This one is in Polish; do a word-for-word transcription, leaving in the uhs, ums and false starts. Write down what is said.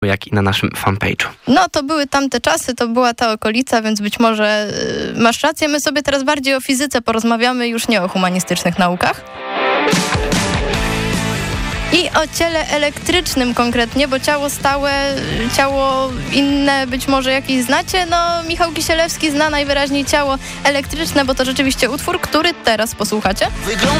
jak i na naszym fanpage'u. No to były tamte czasy, to była ta okolica, więc być może yy, masz rację. My sobie teraz bardziej o fizyce porozmawiamy, już nie o humanistycznych naukach. I o ciele elektrycznym konkretnie, bo ciało stałe, ciało inne być może jakieś znacie. No Michał Kisielewski zna najwyraźniej ciało elektryczne, bo to rzeczywiście utwór, który teraz posłuchacie. Wygląda